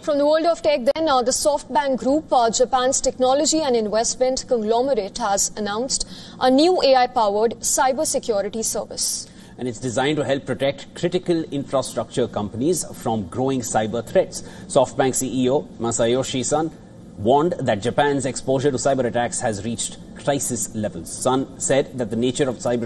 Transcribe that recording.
From the world of tech then, the SoftBank Group, Japan's technology and investment conglomerate, has announced a new AI-powered cybersecurity service. And it's designed to help protect critical infrastructure companies from growing cyber threats. SoftBank CEO Masayoshi Son warned that Japan's exposure to cyber attacks has reached crisis levels. Son said that the nature of cyber